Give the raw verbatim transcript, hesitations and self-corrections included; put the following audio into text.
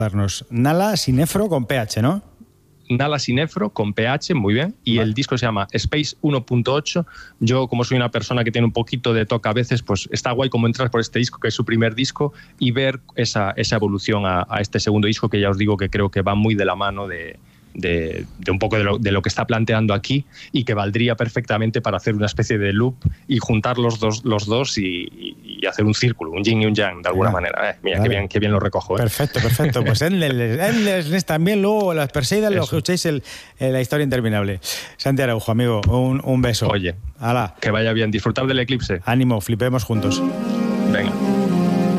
Nala Cinefro con P H, ¿no? Nala Cinefro con P H, muy bien, y vale. El disco se llama Space uno punto ocho. Yo, como soy una persona que tiene un poquito de toque a veces, pues está guay como entrar por este disco, que es su primer disco, y ver esa, esa evolución a, a este segundo disco, que ya os digo que creo que va muy de la mano de, de, de un poco de lo, de lo que está planteando aquí, y que valdría perfectamente para hacer una especie de loop y juntar los dos, los dos y, y hacer un círculo, un yin y un yang, de alguna ah, manera. Eh, mira, vale. qué, bien, qué bien lo recojo. ¿eh? Perfecto, perfecto. Pues Endless también, luego las Perseidas, lo escuchéis el, el, la historia interminable. Santi Araujo, amigo, un, un beso. Oye, Hala. Que vaya bien, disfrutar del eclipse. Ánimo, flipemos juntos. Venga.